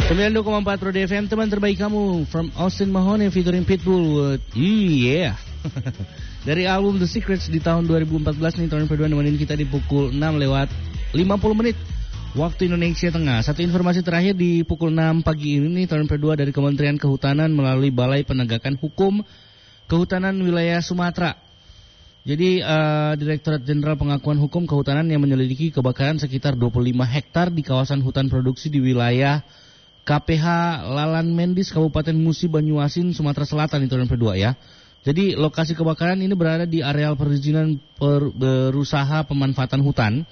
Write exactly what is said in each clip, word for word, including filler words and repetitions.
sembilan puluh dua koma empat Pro D F M, teman terbaik kamu, from Austin Mahone featuring Pitbull. Iya. Yeah. Dari album The Secrets di tahun dua ribu empat belas nih, tahun kedua nemenin kita di pukul enam lewat lima puluh menit waktu Indonesia Tengah. Satu informasi terakhir di pukul enam pagi ini nih, tahun kedua dari Kementerian Kehutanan melalui Balai Penegakan Hukum Kehutanan Wilayah Sumatera. Jadi uh, Direktorat Jenderal Pengakuan Hukum Kehutanan yang menyelidiki kebakaran sekitar dua puluh lima hektar di kawasan hutan produksi di wilayah K P H Lalan Mendis Kabupaten Musi Banyuasin Sumatera Selatan itu tahun kedua ya. Jadi lokasi kebakaran ini berada di areal perizinan per, berusaha pemanfaatan hutan.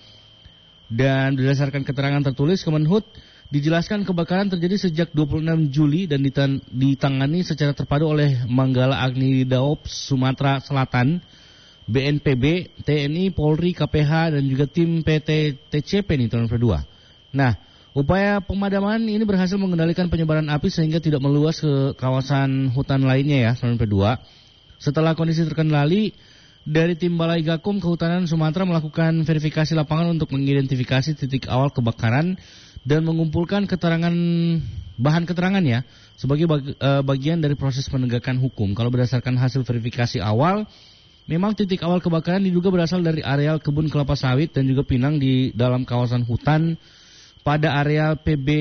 Dan berdasarkan keterangan tertulis Kemenhut, dijelaskan kebakaran terjadi sejak dua puluh enam Juli dan ditan, ditangani secara terpadu oleh Manggala Agni Daops Sumatera Selatan, B N P B, T N I, Polri, K P H, dan juga tim P T T C P nih tahun kedua. Nah, upaya pemadaman ini berhasil mengendalikan penyebaran api sehingga tidak meluas ke kawasan hutan lainnya ya tahun kedua. Setelah kondisi terkendali, dari tim Balai Gakum Kehutanan Sumatera melakukan verifikasi lapangan untuk mengidentifikasi titik awal kebakaran dan mengumpulkan keterangan bahan keterangan ya sebagai bag, e, bagian dari proses penegakan hukum. Kalau berdasarkan hasil verifikasi awal, memang titik awal kebakaran diduga berasal dari areal kebun kelapa sawit dan juga pinang di dalam kawasan hutan pada areal P B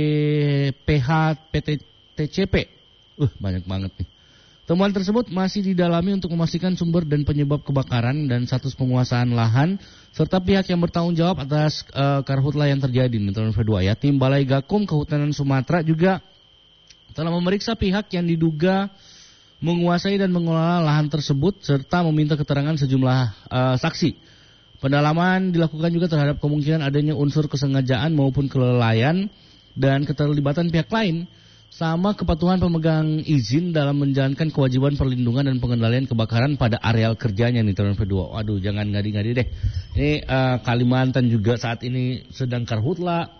P H P T T C P. Uh, banyak banget nih. Temuan tersebut masih didalami untuk memastikan sumber dan penyebab kebakaran dan status penguasaan lahan serta pihak yang bertanggung jawab atas uh, karhutla yang terjadi di tahun kedua ya. Tim Balai Gakum Kehutanan Sumatera juga telah memeriksa pihak yang diduga menguasai dan mengelola lahan tersebut serta meminta keterangan sejumlah uh, saksi. Pendalaman dilakukan juga terhadap kemungkinan adanya unsur kesengajaan maupun kelalaian dan keterlibatan pihak lain sama kepatuhan pemegang izin dalam menjalankan kewajiban perlindungan dan pengendalian kebakaran pada areal kerjanya nih tahun kedua. Waduh, jangan ngadi-ngadi deh. Ini uh, Kalimantan juga saat ini sedang karhutla,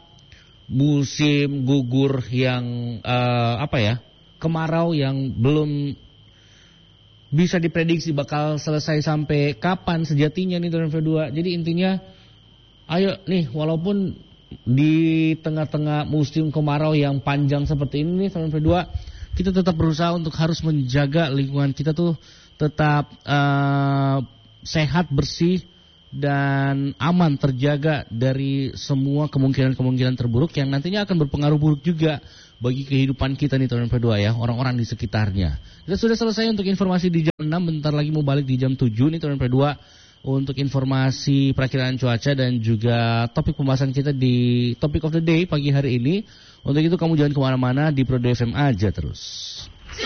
musim gugur yang uh, apa ya? Kemarau yang belum bisa diprediksi bakal selesai sampai kapan sejatinya nih tahun kedua. Jadi intinya, ayo nih walaupun di tengah-tengah musim kemarau yang panjang seperti ini nih tahun kedua, kita tetap berusaha untuk harus menjaga lingkungan kita tuh tetap uh, sehat, bersih, dan aman, terjaga dari semua kemungkinan-kemungkinan terburuk yang nantinya akan berpengaruh buruk juga bagi kehidupan kita nih tahun kedua ya, orang-orang di sekitarnya. Kita sudah selesai untuk informasi di jam enam, bentar lagi mau balik di jam tujuh nih tahun kedua untuk informasi perakiraan cuaca dan juga topik pembahasan kita di Topic of the Day pagi hari ini. Untuk itu kamu jangan kemana-mana, di Pro D F M aja terus.